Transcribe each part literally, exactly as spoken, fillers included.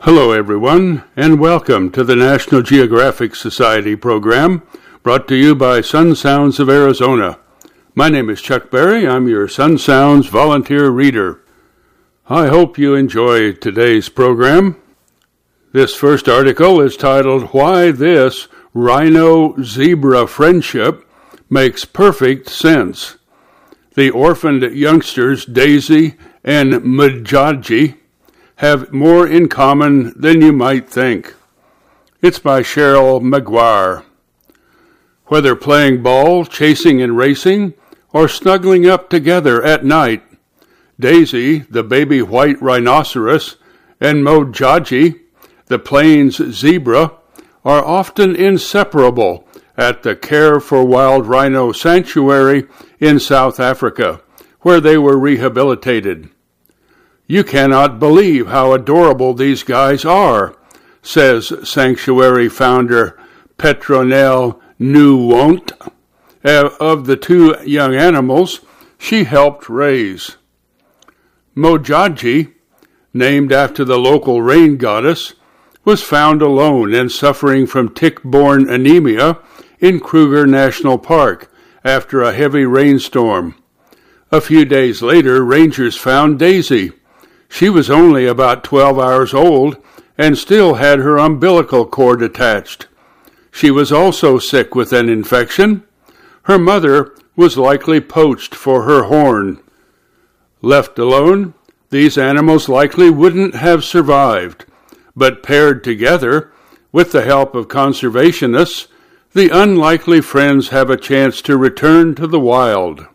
Hello, everyone, and welcome to the National Geographic Society program, brought to you by Sun Sounds of Arizona. My name is Chuck Berry. I'm your Sun Sounds volunteer reader. I hope you enjoy today's program. This first article is titled, Why This Rhino-Zebra Friendship Makes Perfect Sense. The orphaned youngsters Daisy and Modjadji have more in common than you might think. It's by Cheryl Maguire. Whether playing ball, chasing and racing, or snuggling up together at night, Daisy, the baby white rhinoceros, and Modjadji, the plains zebra, are often inseparable at the Care for Wild Rhino Sanctuary in South Africa, where they were rehabilitated. You cannot believe how adorable these guys are, says sanctuary founder Petronelle Nieuwoudt, of the two young animals she helped raise. Modjadji, named after the local rain goddess, was found alone and suffering from tick-borne anemia in Kruger National Park after a heavy rainstorm. A few days later, rangers found Daisy. She was only about twelve hours old and still had her umbilical cord attached. She was also sick with an infection. Her mother was likely poached for her horn. Left alone, these animals likely wouldn't have survived, but paired together, with the help of conservationists, the unlikely friends have a chance to return to the wild.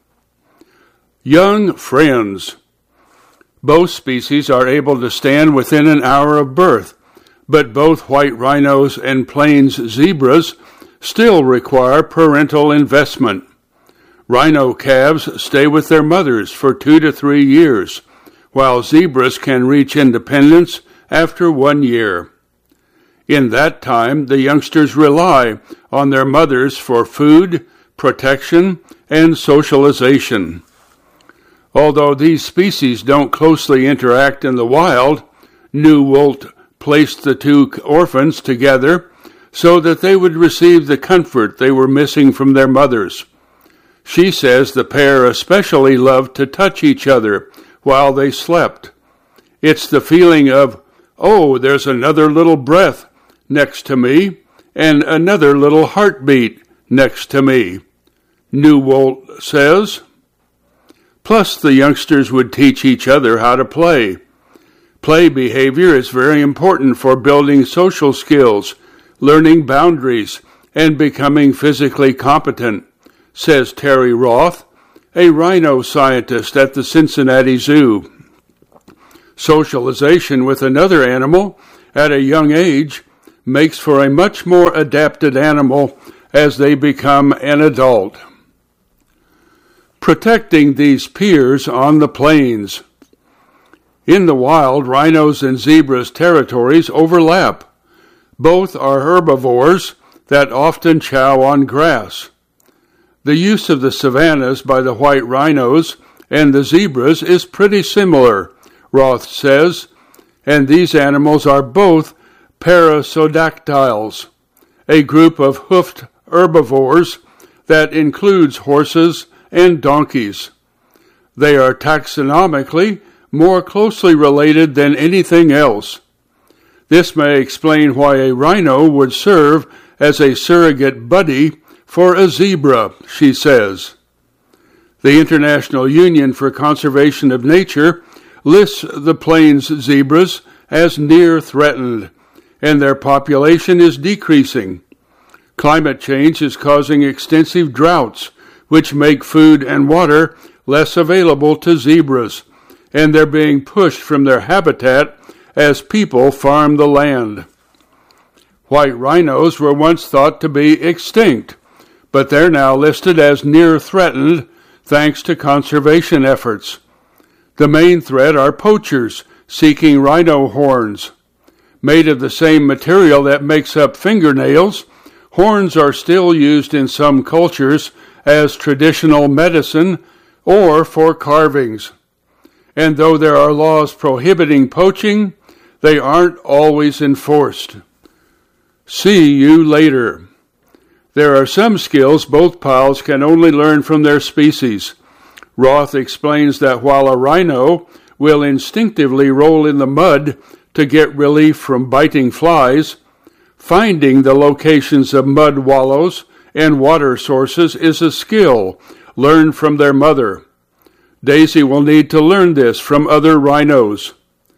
Young friends. Both species are able to stand within an hour of birth, but both white rhinos and plains zebras still require parental investment. Rhino calves stay with their mothers for two to three years, while zebras can reach independence after one year. In that time, the youngsters rely on their mothers for food, protection, and socialization. Although these species don't closely interact in the wild, Nieuwoudt placed the two orphans together so that they would receive the comfort they were missing from their mothers. She says the pair especially loved to touch each other while they slept. It's the feeling of, oh, there's another little breath next to me and another little heartbeat next to me, Nieuwoudt says. Plus, the youngsters would teach each other how to play. Play behavior is very important for building social skills, learning boundaries, and becoming physically competent, says Terry Roth, a rhino scientist at the Cincinnati Zoo. Socialization with another animal at a young age makes for a much more adapted animal as they become an adult. Protecting these peers on the plains. In the wild, rhinos and zebras' territories overlap. Both are herbivores that often chow on grass. The use of the savannas by the white rhinos and the zebras is pretty similar, Roth says, and these animals are both perissodactyls, a group of hoofed herbivores that includes horses and donkeys. They are taxonomically more closely related than anything else. This may explain why a rhino would serve as a surrogate buddy for a zebra, she says. The International Union for Conservation of Nature lists the plains zebras as near threatened, and their population is decreasing. Climate change is causing extensive droughts, which make food and water less available to zebras, and they're being pushed from their habitat as people farm the land. White rhinos were once thought to be extinct, but they're now listed as near threatened thanks to conservation efforts. The main threat are poachers seeking rhino horns. Made of the same material that makes up fingernails, horns are still used in some cultures as traditional medicine or for carvings. And though there are laws prohibiting poaching, They aren't always enforced. See you later. There are some skills both piles can only learn from their species. Roth explains that while a rhino will instinctively roll in the mud to get relief from biting flies, finding the locations of mud wallows and water sources is a skill learned from their mother. Daisy will need to learn this from other rhinos.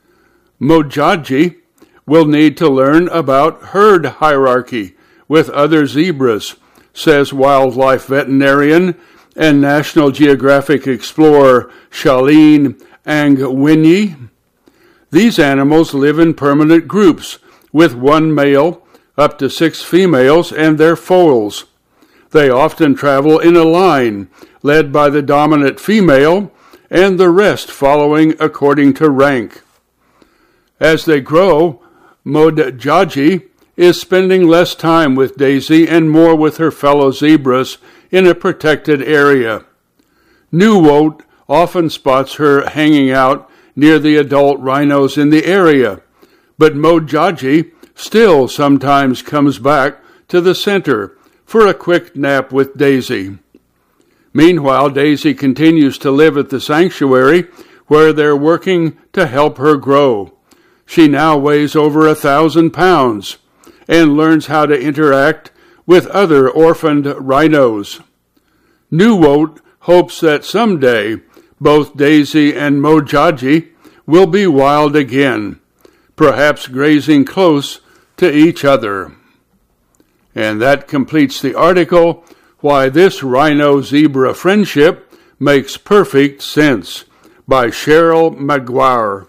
Mojaji will need to learn about herd hierarchy with other zebras, says wildlife veterinarian and National Geographic explorer Shaleen Angwinyi. These animals live in permanent groups with one male, up to six females, and their foals. They often travel in a line, led by the dominant female, and the rest following according to rank. As they grow, Mojaji is spending less time with Daisy and more with her fellow zebras in a protected area. Nuwot often spots her hanging out near the adult rhinos in the area, but Mojaji still sometimes comes back to the center for a quick nap with Daisy. Meanwhile, Daisy continues to live at the sanctuary where they're working to help her grow. She now weighs over a thousand pounds and learns how to interact with other orphaned rhinos. Nuwot hopes that someday both Daisy and Mojaji will be wild again, perhaps grazing close to each other. And that completes the article, Why This Rhino-Zebra Friendship Makes Perfect Sense, by Cheryl Maguire.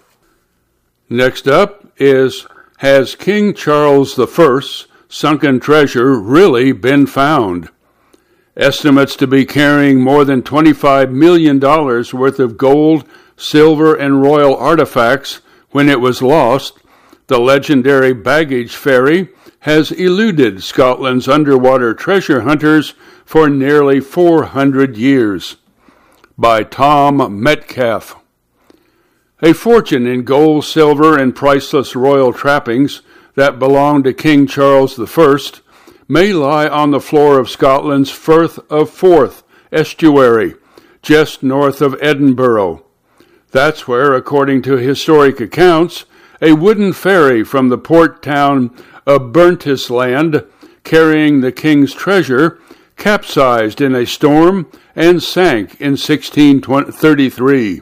Next up is, Has King Charles the First's sunken treasure really been found? Estimates to be carrying more than twenty-five million dollars worth of gold, silver, and royal artifacts when it was lost, the legendary baggage ferry has eluded Scotland's underwater treasure hunters for nearly four hundred years. By Tom Metcalf. A fortune in gold, silver, and priceless royal trappings that belonged to King Charles the First may lie on the floor of Scotland's Firth of Forth estuary, just north of Edinburgh. That's where, according to historic accounts, a wooden ferry from the port town of Burntisland, carrying the king's treasure, capsized in a storm and sank in sixteen thirty-three.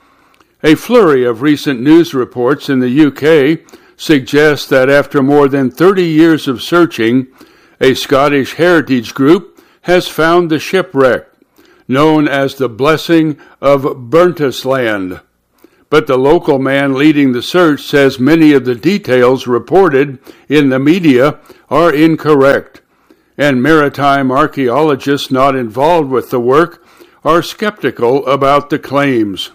A flurry of recent news reports in the U K suggests that after more than thirty years of searching, a Scottish heritage group has found the shipwreck, known as the Blessing of Burntisland. But the local man leading the search says many of the details reported in the media are incorrect, and maritime archaeologists not involved with the work are skeptical about the claims.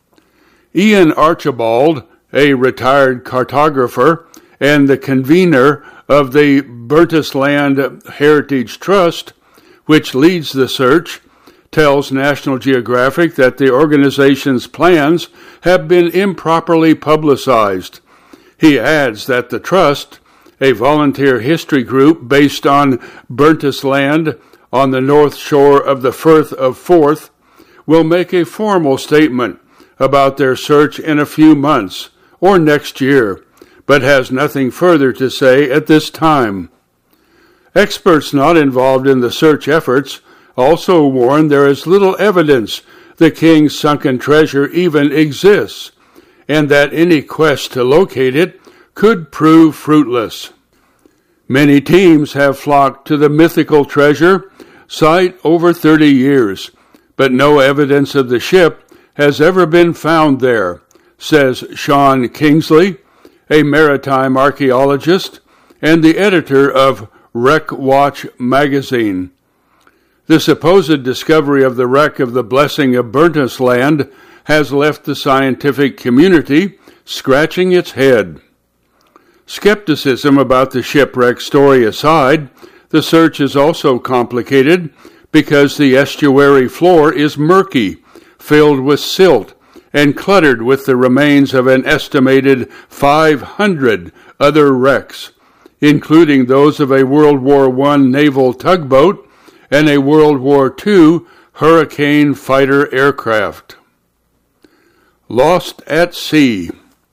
Ian Archibald, a retired cartographer and the convener of the Burntisland Heritage Trust, which leads the search, tells National Geographic that the organization's plans have been improperly publicized. He adds that the Trust, a volunteer history group based on Burntisland on the north shore of the Firth of Forth, will make a formal statement about their search in a few months or next year, but has nothing further to say at this time. Experts not involved in the search efforts also warn there is little evidence the king's sunken treasure even exists, and that any quest to locate it could prove fruitless. Many teams have flocked to the mythical treasure site over thirty years, but no evidence of the ship has ever been found there, says Sean Kingsley, a maritime archaeologist and the editor of Wreck Watch magazine. The supposed discovery of the wreck of the Blessing of Burntisland has left the scientific community scratching its head. Skepticism about the shipwreck story aside, the search is also complicated because the estuary floor is murky, filled with silt and cluttered with the remains of an estimated five hundred other wrecks, including those of a World War One naval tugboat and a World War Two Hurricane fighter aircraft. Lost at sea.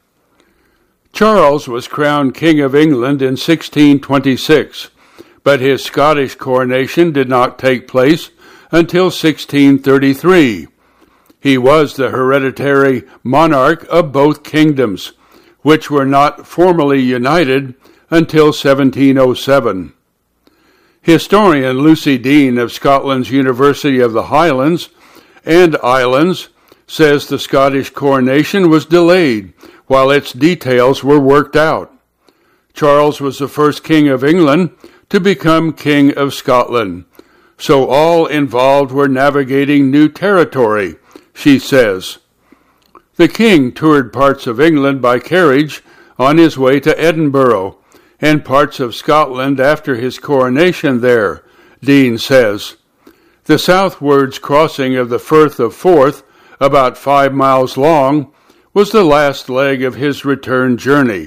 Charles was crowned King of England in sixteen twenty-six, but his Scottish coronation did not take place until sixteen thirty-three. He was the hereditary monarch of both kingdoms, which were not formally united until seventeen oh seven. Historian Lucy Dean of Scotland's University of the Highlands and Islands says the Scottish coronation was delayed while its details were worked out. Charles was the first king of England to become King of Scotland, so all involved were navigating new territory, she says. The king toured parts of England by carriage on his way to Edinburgh, and parts of Scotland after his coronation there, Dean says. The southwards crossing of the Firth of Forth, about five miles long, was the last leg of his return journey.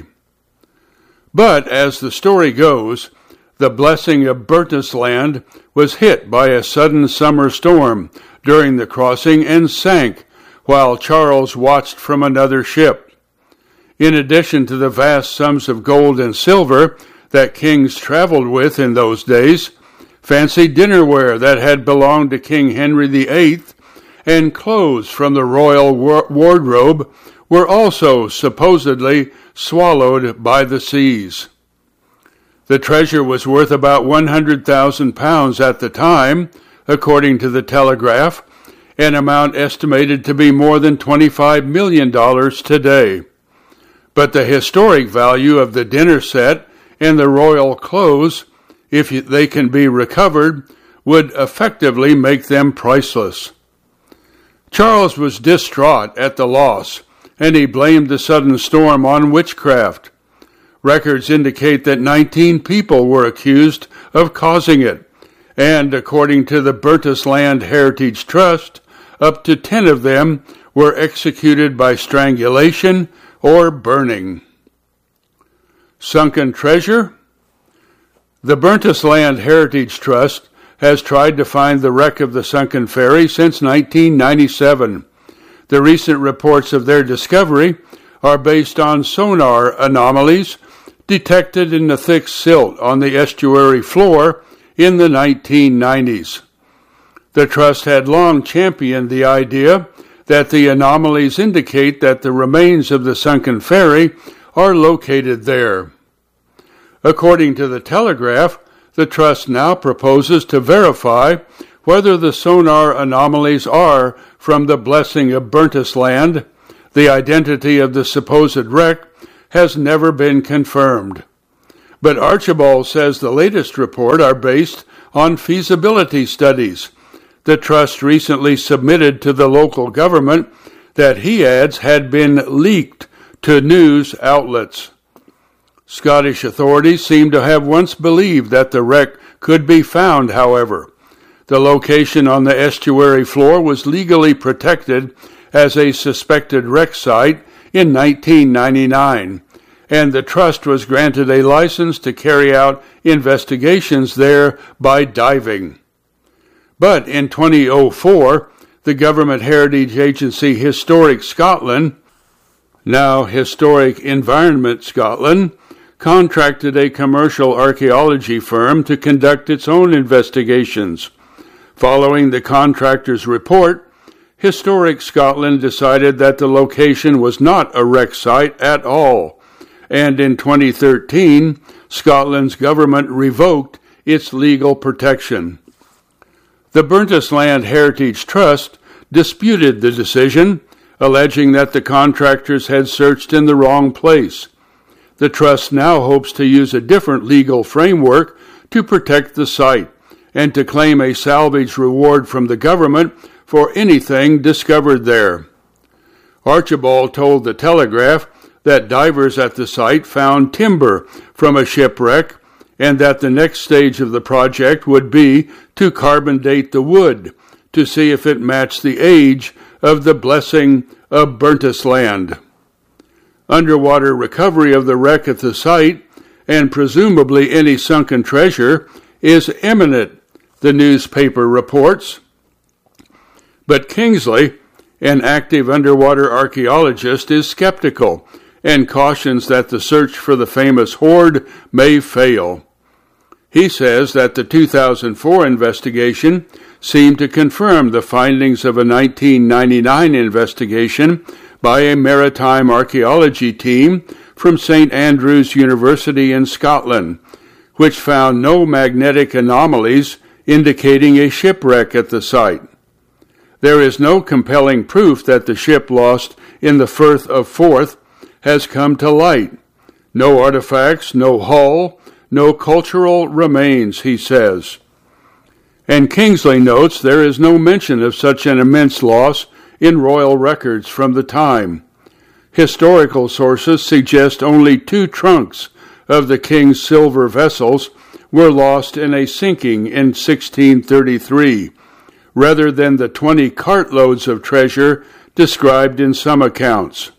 But, as the story goes, the blessing of Burntisland was hit by a sudden summer storm during the crossing and sank while Charles watched from another ship. In addition to the vast sums of gold and silver that kings traveled with in those days, fancy dinnerware that had belonged to King Henry the Eighth and clothes from the royal wardrobe were also supposedly swallowed by the seas. The treasure was worth about one hundred thousand pounds at the time, according to the Telegraph, an amount estimated to be more than twenty-five million dollars today. But the historic value of the dinner set and the royal clothes, if they can be recovered, would effectively make them priceless. Charles was distraught at the loss, and he blamed the sudden storm on witchcraft. Records indicate that nineteen people were accused of causing it, and according to the Burntisland Heritage Trust, up to ten of them were executed by strangulation or burning. Sunken treasure? The Burntisland Heritage Trust has tried to find the wreck of the sunken ferry since nineteen ninety-seven. The recent reports of their discovery are based on sonar anomalies detected in the thick silt on the estuary floor in the nineteen nineties. The trust had long championed the idea that the anomalies indicate that the remains of the sunken ferry are located there. According to the Telegraph, the trust now proposes to verify whether the sonar anomalies are from the blessing of Burntisland. The identity of the supposed wreck has never been confirmed. But Archibald says the latest report are based on feasibility studies the trust recently submitted to the local government that he adds had been leaked to news outlets. Scottish authorities seem to have once believed that the wreck could be found, however. The location on the estuary floor was legally protected as a suspected wreck site in nineteen ninety-nine, and the trust was granted a license to carry out investigations there by diving. But in two thousand four, the Government Heritage Agency Historic Scotland, now Historic Environment Scotland, contracted a commercial archaeology firm to conduct its own investigations. Following the contractor's report, Historic Scotland decided that the location was not a wreck site at all, and in twenty thirteen, Scotland's government revoked its legal protection. The Burntisland Heritage Trust disputed the decision, alleging that the contractors had searched in the wrong place. The trust now hopes to use a different legal framework to protect the site and to claim a salvage reward from the government for anything discovered there. Archibald told the Telegraph that divers at the site found timber from a shipwreck and that the next stage of the project would be to carbon date the wood to see if it matched the age of the blessing of Burntis Land. Underwater recovery of the wreck at the site, and presumably any sunken treasure, is imminent, the newspaper reports. But Kingsley, an active underwater archaeologist, is skeptical and cautions that the search for the famous hoard may fail. He says that the two thousand four investigation seemed to confirm the findings of a nineteen ninety-nine investigation by a maritime archaeology team from Saint Andrews University in Scotland, which found no magnetic anomalies indicating a shipwreck at the site. There is no compelling proof that the ship lost in the Firth of Forth has come to light. No artifacts, no hull, no cultural remains, he says. And Kingsley notes there is no mention of such an immense loss in royal records from the time. Historical sources suggest only two trunks of the king's silver vessels were lost in a sinking in sixteen thirty-three, rather than the twenty cartloads of treasure described in some accounts.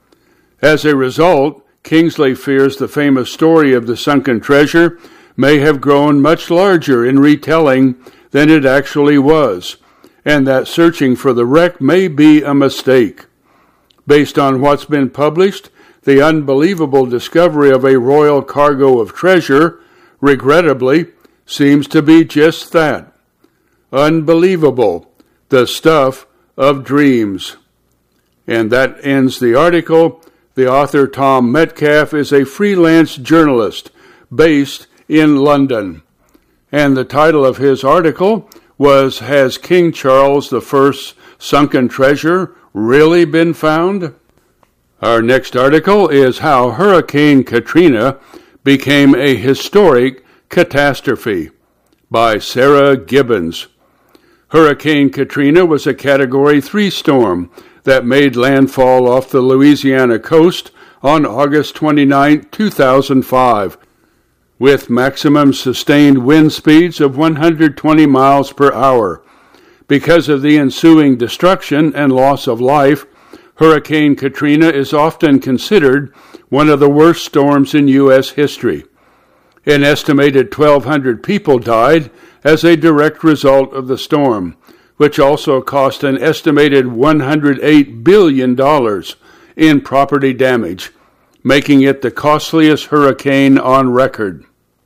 As a result, Kingsley fears the famous story of the sunken treasure may have grown much larger in retelling than it actually was, and that searching for the wreck may be a mistake. Based on what's been published, the unbelievable discovery of a royal cargo of treasure, regrettably, seems to be just that. Unbelievable, the stuff of dreams. And that ends the article. The author, Tom Metcalf, is a freelance journalist based in London. And the title of his article was, Has King Charles the First's Sunken Treasure Really Been Found? Our next article is How Hurricane Katrina Became a Historic Catastrophe by Sarah Gibbons. Hurricane Katrina was a Category three storm that made landfall off the Louisiana coast on August twenty-ninth, two thousand five, with maximum sustained wind speeds of one hundred twenty miles per hour. Because of the ensuing destruction and loss of life, Hurricane Katrina is often considered one of the worst storms in U S history. An estimated twelve hundred people died as a direct result of the storm, which also cost an estimated one hundred eight billion dollars in property damage, making it the costliest hurricane on record.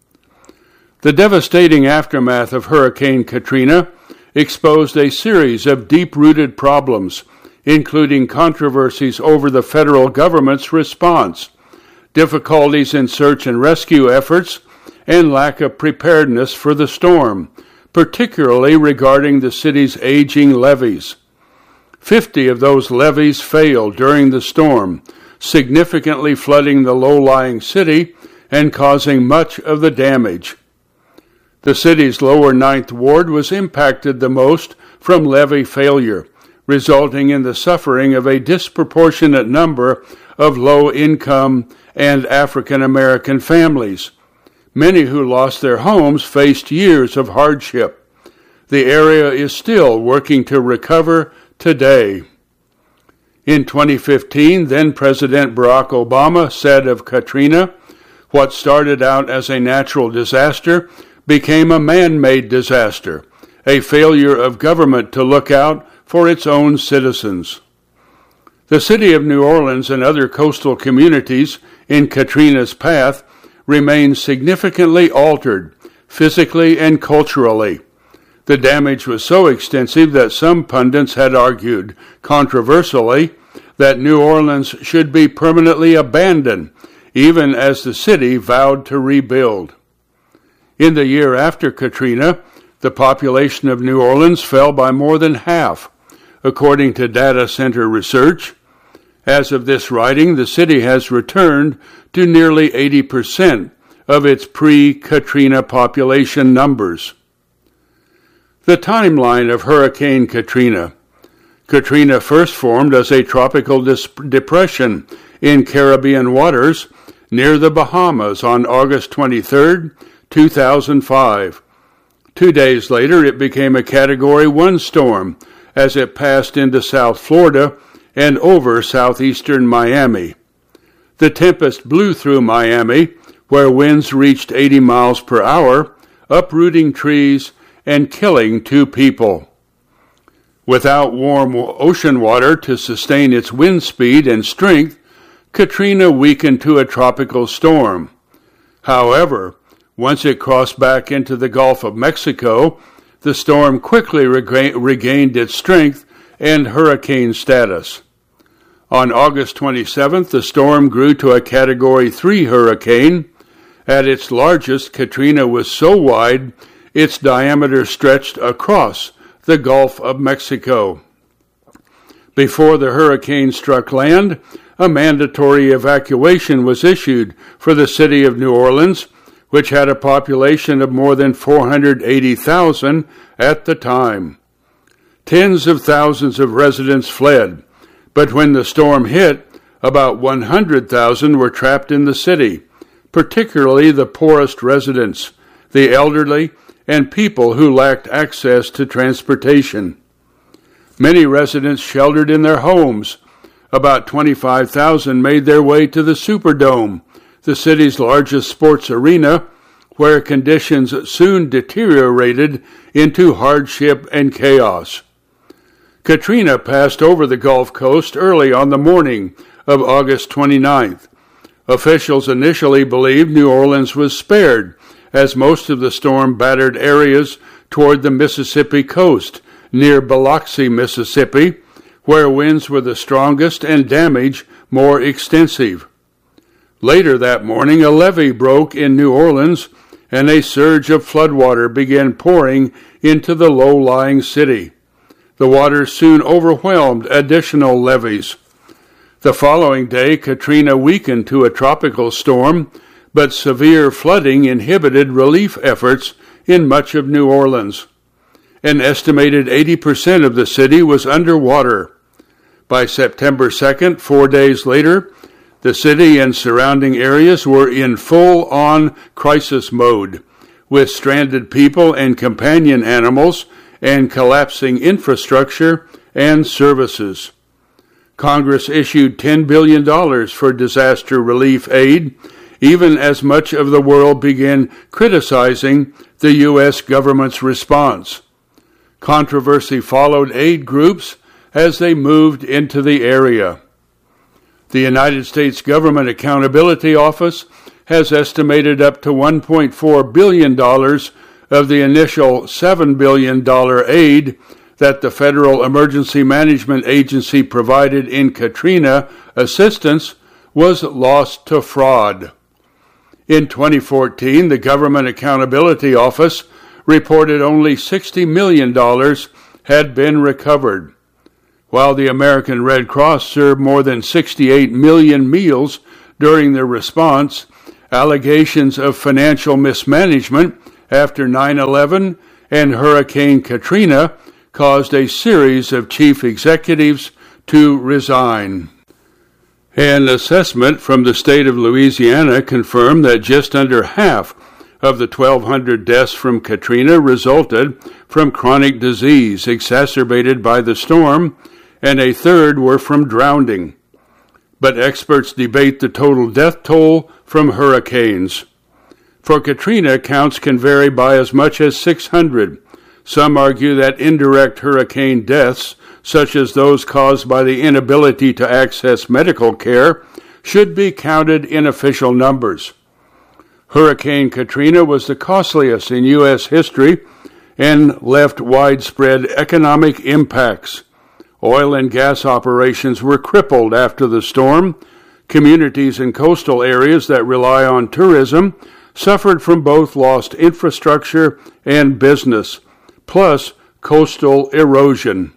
The devastating aftermath of Hurricane Katrina exposed a series of deep-rooted problems, including controversies over the federal government's response, difficulties in search and rescue efforts, and lack of preparedness for the storm, particularly regarding the city's aging levees. Fifty of those levees failed during the storm, significantly flooding the low-lying city and causing much of the damage. The city's lower Ninth Ward was impacted the most from levee failure, resulting in the suffering of a disproportionate number of low-income and African-American families. Many who lost their homes faced years of hardship. The area is still working to recover today. In twenty fifteen, then-President Barack Obama said of Katrina, what started out as a natural disaster became a man-made disaster, a failure of government to look out for its own citizens. The city of New Orleans and other coastal communities in Katrina's path remain significantly altered, physically and culturally. The damage was so extensive that some pundits had argued, controversially, that New Orleans should be permanently abandoned, even as the city vowed to rebuild. In the year after Katrina, the population of New Orleans fell by more than half, according to data center research. As of this writing, the city has returned to nearly eighty percent of its pre-Katrina population numbers. The timeline of Hurricane Katrina. Katrina first formed as a tropical dis- depression in Caribbean waters near the Bahamas on August twenty-third, two thousand five. Two days later, it became a Category one storm as it passed into South Florida and over southeastern Miami. The tempest blew through Miami, where winds reached eighty miles per hour, uprooting trees and killing two people. Without warm ocean water to sustain its wind speed and strength, Katrina weakened to a tropical storm. However, once it crossed back into the Gulf of Mexico, the storm quickly rega- regained its strength and hurricane status. On August twenty-seventh, the storm grew to a Category three hurricane. At its largest, Katrina was so wide, its diameter stretched across the Gulf of Mexico. Before the hurricane struck land, a mandatory evacuation was issued for the city of New Orleans, which had a population of more than four hundred eighty thousand at the time. Tens of thousands of residents fled, but when the storm hit, about one hundred thousand were trapped in the city, particularly the poorest residents, the elderly, and people who lacked access to transportation. Many residents sheltered in their homes. About twenty-five thousand made their way to the Superdome, the city's largest sports arena, where conditions soon deteriorated into hardship and chaos. Katrina passed over the Gulf Coast early on the morning of August twenty-ninth. Officials initially believed New Orleans was spared, as most of the storm battered areas toward the Mississippi coast, near Biloxi, Mississippi, where winds were the strongest and damage more extensive. Later that morning, a levee broke in New Orleans, and a surge of floodwater began pouring into the low-lying city. The water soon overwhelmed additional levees. The following day, Katrina weakened to a tropical storm, but severe flooding inhibited relief efforts in much of New Orleans. An estimated eighty percent of the city was underwater. By September second, four days later, the city and surrounding areas were in full-on crisis mode, with stranded people and companion animals and collapsing infrastructure and services. Congress issued ten billion dollars for disaster relief aid, even as much of the world began criticizing the U S government's response. Controversy followed aid groups as they moved into the area. The United States Government Accountability Office has estimated up to one point four billion dollars of the initial seven billion dollars aid that the Federal Emergency Management Agency provided in Katrina assistance was lost to fraud. In twenty fourteen, the Government Accountability Office reported only sixty million dollars had been recovered. While the American Red Cross served more than sixty-eight million meals during their response, allegations of financial mismanagement after nine eleven and Hurricane Katrina caused a series of chief executives to resign. An assessment from the state of Louisiana confirmed that just under half of the twelve hundred deaths from Katrina resulted from chronic disease exacerbated by the storm, and a third were from drowning. But experts debate the total death toll from hurricanes. For Katrina, counts can vary by as much as six hundred. Some argue that indirect hurricane deaths, such as those caused by the inability to access medical care, should be counted in official numbers. Hurricane Katrina was the costliest in U S history and left widespread economic impacts. Oil and gas operations were crippled after the storm. Communities in coastal areas that rely on tourism suffered from both lost infrastructure and business, plus coastal erosion.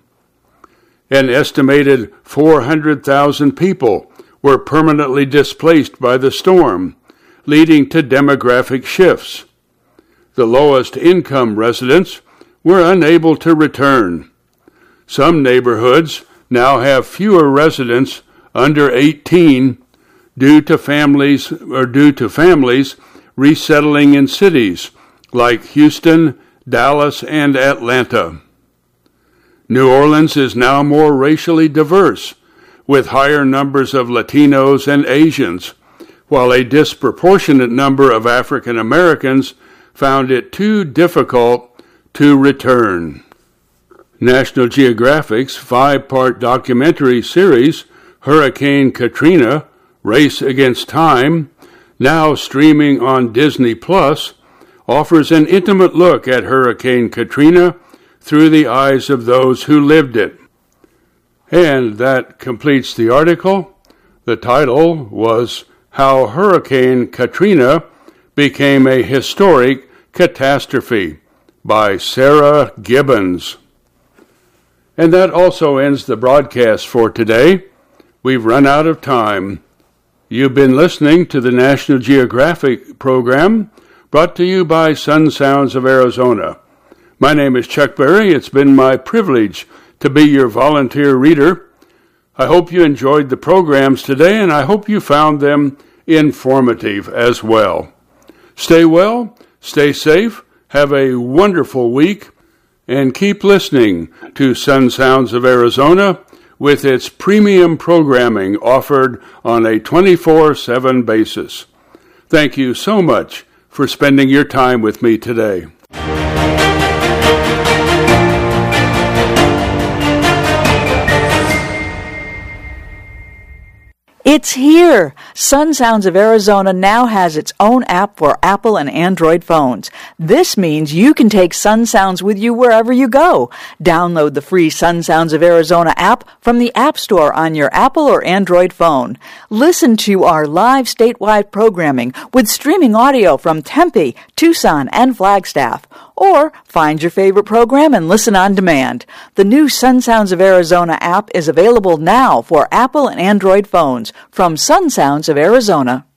An estimated four hundred thousand people were permanently displaced by the storm, leading to demographic shifts. The lowest income residents were unable to return. Some neighborhoods now have fewer residents under eighteen due to families or due to families resettling in cities like Houston, Dallas, and Atlanta. New Orleans is now more racially diverse, with higher numbers of Latinos and Asians, while a disproportionate number of African Americans found it too difficult to return. National Geographic's five-part documentary series, Hurricane Katrina, Race Against Time, now streaming on Disney Plus, offers an intimate look at Hurricane Katrina through the eyes of those who lived it. And that completes the article. The title was How Hurricane Katrina Became a Historic Catastrophe by Sarah Gibbons. And that also ends the broadcast for today. We've run out of time. You've been listening to the National Geographic program brought to you by Sun Sounds of Arizona. My name is Chuck Berry. It's been my privilege to be your volunteer reader. I hope you enjoyed the programs today, and I hope you found them informative as well. Stay well, stay safe, have a wonderful week, and keep listening to Sun Sounds of Arizona with its premium programming offered on a twenty-four seven basis. Thank you so much for spending your time with me today. It's here! Sun Sounds of Arizona now has its own app for Apple and Android phones. This means you can take Sun Sounds with you wherever you go. Download the free Sun Sounds of Arizona app from the App Store on your Apple or Android phone. Listen to our live statewide programming with streaming audio from Tempe, Tucson, and Flagstaff. Or find your favorite program and listen on demand. The new Sun Sounds of Arizona app is available now for Apple and Android phones from Sun Sounds of Arizona.